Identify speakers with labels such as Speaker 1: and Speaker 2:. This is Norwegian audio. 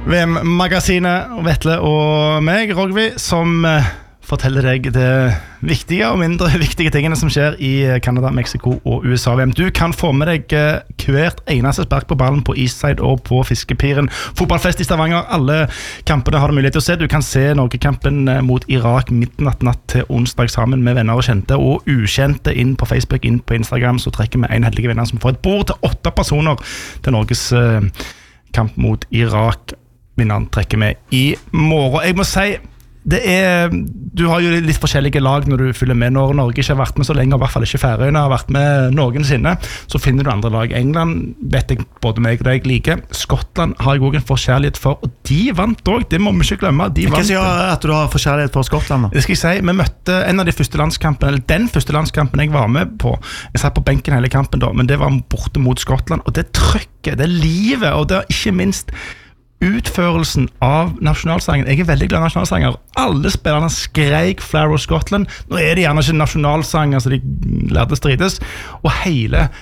Speaker 1: VM-magasinet, Vetle og meg, Rogvi, som forteller deg det viktige og mindre viktige tingene som skjer i Canada, Mexico og USA-VM. Du kan få med deg hvert eneste spark på ballen på Eastside og på Fiskepiren. Fotballfest i Stavanger, alle kampene har du mulighet til å se. Du kan se Norge-kampen mot Irak midnatt til onsdag sammen med venner og kjente og ukjente inn på Facebook, inn på Instagram, så trekker vi en heldig vinner som får et bord til 8 personer til Norges kamp mot Irak. Vinneren trekker med i morgen. Jeg må si, du har jo litt forskjellige lag når du følger med. Når Norge ikke har vært med så lenge, og i hvert fall ikke Færøyene har vært med noensinne, så finner du andre lag. England vet jeg både meg og deg liker. Skottland har jeg også en forskjellighet for, og de vant også, det må vi ikke glemme.
Speaker 2: Hva sier at du har forskjellighet for Skottland da?
Speaker 1: Det skal jeg si, vi møtte en av de første landskampene, eller den første landskampen jeg var med på. Jeg satt på benken hele kampen da, men det var borte mot Skottland, og det trykket, det livet, og det er ikke minst utførelsen av nasjonalsangen. Jeg er veldig glad i nasjonalsanger. Alle spillerne skreik Flower of Scotland. Nå er det gjerne ikke nasjonalsang, altså de lærte strides. Og hele